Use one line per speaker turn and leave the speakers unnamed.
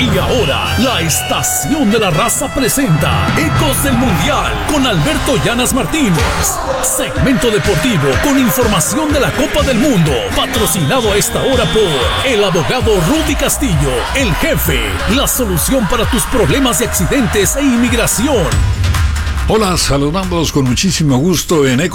Y ahora, la Estación de la Raza presenta Ecos del Mundial con Alberto Llanas Martínez. Segmento deportivo con información de la Copa del Mundo. Patrocinado a esta hora por el abogado Rudy Castillo, el jefe. La solución para tus problemas de accidentes e inmigración.
Hola, saludándolos con muchísimo gusto en Ecos